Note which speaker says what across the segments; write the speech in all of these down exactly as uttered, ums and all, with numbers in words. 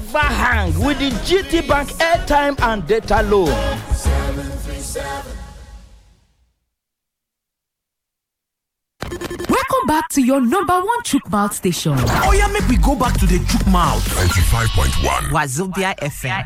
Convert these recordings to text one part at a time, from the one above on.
Speaker 1: never hang with the G T Bank airtime and data loan.
Speaker 2: Welcome back to your number one chook mouth station.
Speaker 3: Oh yeah, make we go back to the chook mouth.
Speaker 4: ninety-five point one
Speaker 3: Wazobia F M.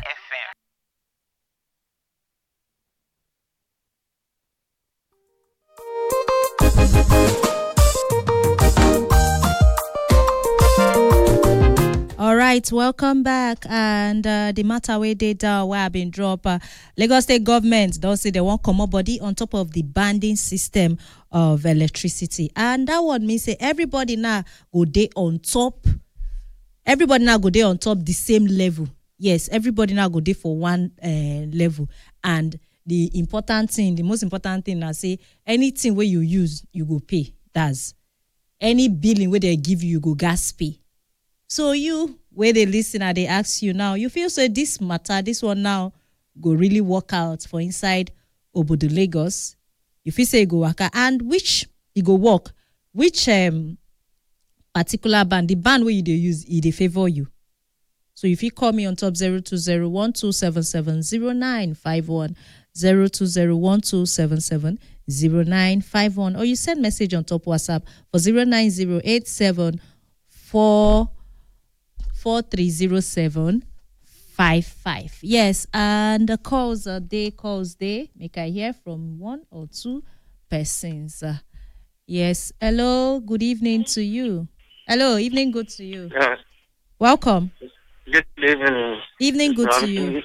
Speaker 5: All right, welcome back. And uh, the matter where they down where I've been dropped. Uh, Lagos State government don't say they want come up body on top of the banding system of electricity, and that one means say everybody now go day on top. Everybody now go day on top the same level. Yes, everybody now go day for one uh, level. And the important thing, the most important thing, I say anything where you use, you go pay. That's any billing where they give you, you go gas pay. So you, where they listen and they ask you now, you feel so this matter, this one now go really work out for inside Obodo Lagos. You feel say go work out, and which you go work, which um particular band, the band where you they use, it they favor you. So if you call me on top zero two zero one two seven seven zero nine five one, zero two zero one two seven seven zero nine five one, or you send message on top WhatsApp for zero nine zero eight seven four four three zero seven five five. Yes, and the calls are day, calls day. Make I hear from one or two persons. Uh, yes, hello, good evening to you. Hello, evening good to you.
Speaker 6: Yeah.
Speaker 5: Welcome.
Speaker 6: Good evening.
Speaker 5: Evening good
Speaker 6: Um,
Speaker 5: to you.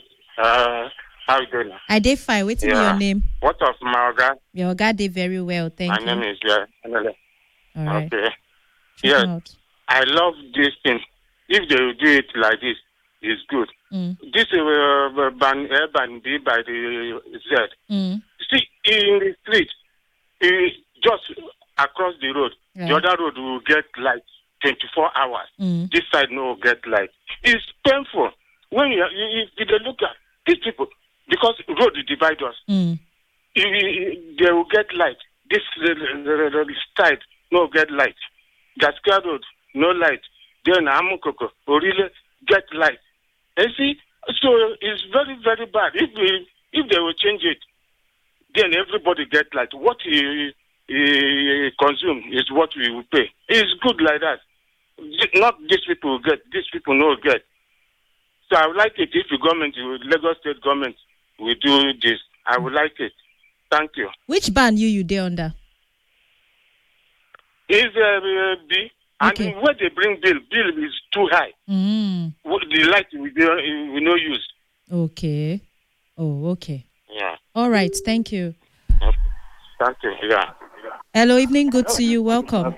Speaker 6: Uh, how you doing?
Speaker 5: I did fine. What's
Speaker 6: Yeah.
Speaker 5: your name?
Speaker 6: What of my guy?
Speaker 5: Your guy did very well, thank
Speaker 6: My
Speaker 5: you.
Speaker 6: name is yeah.
Speaker 5: All right.
Speaker 6: Okay.
Speaker 5: Check
Speaker 6: Yes.
Speaker 5: out.
Speaker 6: I love this thing. If they will do it like this, it's good.
Speaker 5: Mm.
Speaker 6: This uh, ban uh, ban B by the Z.
Speaker 5: Mm.
Speaker 6: See in the street, uh, just across the road,
Speaker 5: Right.
Speaker 6: the other road will get light twenty-four hours.
Speaker 5: Mm.
Speaker 6: This side no get light. It's painful when you if you dey look at these people because road divide us.
Speaker 5: Mm.
Speaker 6: If, if they will get light. This uh, the, the, the side no get light. Gaskia road no light. Then Amukoko really get light. You see, so it's very very bad. If we if they will change it, then everybody get light. What he, he consume is what we will pay. It's good like that. Not these people will get. These people no get. So I would like it if the government, Lagos State government, will do this. I would like it. Thank you.
Speaker 5: Which band you you there under?
Speaker 6: Is uh, B and
Speaker 5: Okay.
Speaker 6: where they bring bill, bill is too high.
Speaker 5: Mm.
Speaker 6: What the light we do, we no use.
Speaker 5: Okay. Oh, okay.
Speaker 6: Yeah.
Speaker 5: All right. Thank you.
Speaker 6: Thank you. Yeah.
Speaker 5: Hello, evening. Good to you. Welcome.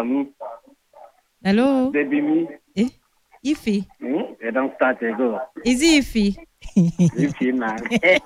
Speaker 5: Hello.
Speaker 7: Baby me.
Speaker 5: Eh? Iffy.
Speaker 7: Hmm? They don't start to go.
Speaker 5: Is it Iffy?
Speaker 7: Iffy man.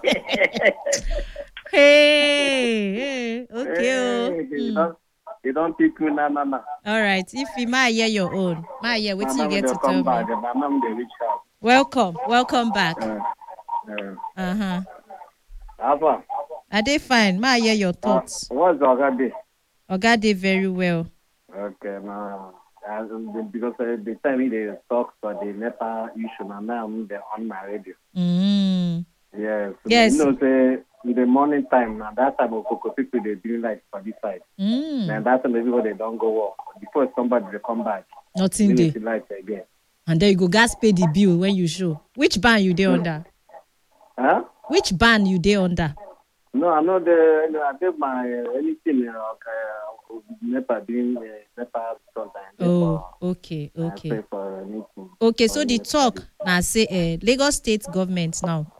Speaker 5: Hey, hey. Okay. Oh.
Speaker 7: Hey, they
Speaker 5: Hmm.
Speaker 7: don't they don't pick me na na na.
Speaker 5: All right. Iffy, my hear your own. My hear what you
Speaker 7: Mama
Speaker 5: get
Speaker 7: will
Speaker 5: to
Speaker 7: come
Speaker 5: tell
Speaker 7: back.
Speaker 5: me.
Speaker 7: The mama they reach out.
Speaker 5: Welcome. Welcome back.
Speaker 7: Uh, uh,
Speaker 5: Uh huh.
Speaker 7: Alpha.
Speaker 5: Are they fine? My hear your
Speaker 7: Uh,
Speaker 5: thoughts.
Speaker 7: what's the other day?
Speaker 5: Oga did very well.
Speaker 7: Okay, now uh, because uh, the time they talk for the NEPA issue, and now I'm there on my radio.
Speaker 5: Mm.
Speaker 7: Yes.
Speaker 5: Yes.
Speaker 7: You know, say in the morning time now, that time of Coco people they doing like for this side.
Speaker 5: Mm.
Speaker 7: And that's when everybody they don't go work. Before somebody they come back.
Speaker 5: Nothing
Speaker 7: They
Speaker 5: there.
Speaker 7: light again.
Speaker 5: And then you go gas pay the bill when you show. Which band you there under?
Speaker 7: Huh?
Speaker 5: Which band you there under?
Speaker 7: No, I'm not the. No, I did my uh, anything. Uh, uh, NEPA doing uh, NEPA because I pay
Speaker 5: Oh,
Speaker 7: for.
Speaker 5: okay,
Speaker 7: I
Speaker 5: okay.
Speaker 7: pay for anything.
Speaker 5: Okay,
Speaker 7: for
Speaker 5: so the
Speaker 7: NEPA.
Speaker 5: talk now say uh, Lagos State government now